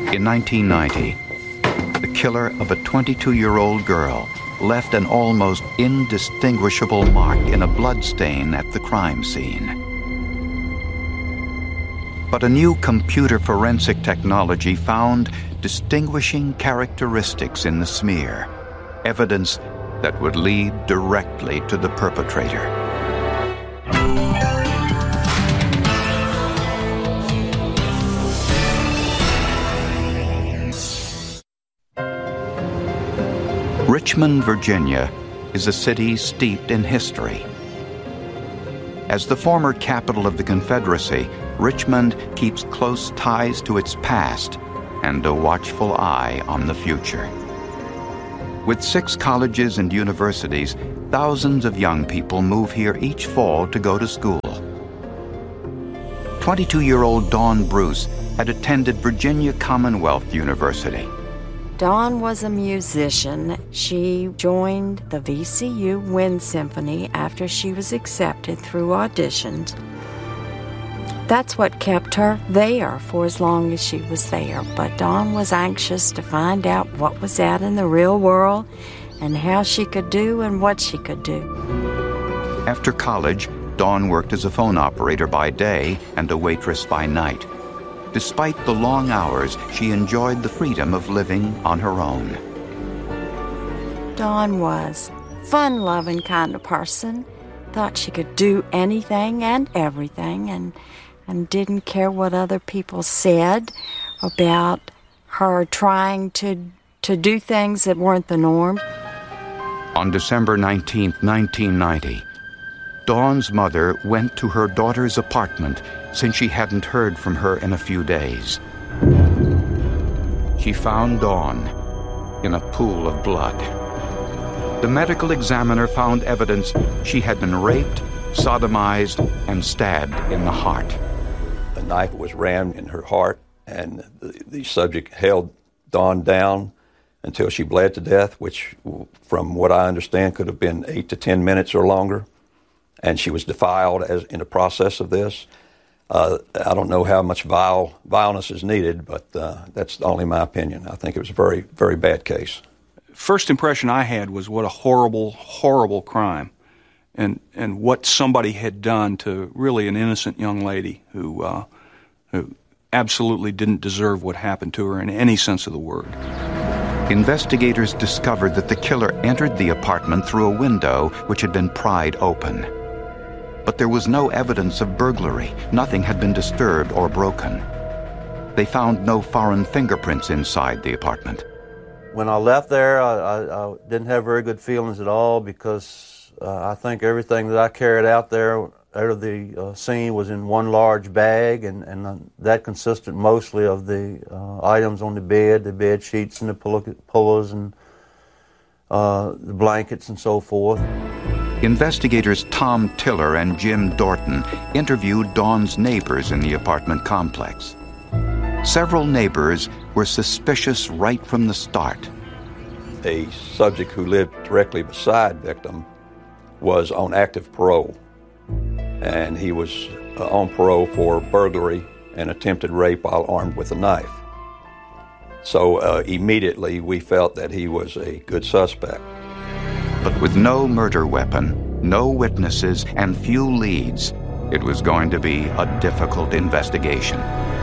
In 1990, the killer of a 22-year-old girl left an almost indistinguishable mark in a bloodstain at the crime scene. But a new computer forensic technology found distinguishing characteristics in the smear, evidence that would lead directly to the perpetrator. Richmond, Virginia, is a city steeped in history. As the former capital of the Confederacy, Richmond keeps close ties to its past and a watchful eye on the future. With 6 colleges and universities, thousands of young people move here each fall to go to school. 22-year-old Dawn Bruce had attended Virginia Commonwealth University. Dawn was a musician. She joined the VCU Wind Symphony after she was accepted through auditions. That's what kept her there for as long as she was there. But Dawn was anxious to find out what was out in the real world and how she could do and what she could do. After college, Dawn worked as a phone operator by day and a waitress by night. Despite the long hours, she enjoyed the freedom of living on her own. Dawn was a fun-loving kind of person, thought she could do anything and everything, and didn't care what other people said about her trying to do things that weren't the norm. On December 19, 1990, Dawn's mother went to her daughter's apartment since she hadn't heard from her in a few days. She found Dawn in a pool of blood. The medical examiner found evidence she had been raped, sodomized, and stabbed in the heart. A knife was rammed in her heart, and the subject held Dawn down until she bled to death, which, from what I understand, could have been 8 to 10 minutes or longer. And she was defiled in the process of this. I don't know how much vileness is needed, but that's only my opinion. I think it was a very, very bad case. First impression I had was what a horrible, horrible crime, and what somebody had done to really an innocent young lady who absolutely didn't deserve what happened to her in any sense of the word. Investigators discovered that the killer entered the apartment through a window which had been pried open. But there was no evidence of burglary. Nothing had been disturbed or broken. They found no foreign fingerprints inside the apartment. When I left there, I didn't have very good feelings at all because I think everything that I carried out there, out of the scene, was in one large bag, and that consisted mostly of the items on the bed sheets and the pillows and the blankets and so forth. Investigators Tom Tiller and Jim Dorton interviewed Dawn's neighbors in the apartment complex. Several neighbors were suspicious right from the start. A subject who lived directly beside victim was on active parole, and he was on parole for burglary and attempted rape while armed with a knife. So immediately we felt that he was a good suspect. But with no murder weapon, no witnesses, and few leads, it was going to be a difficult investigation.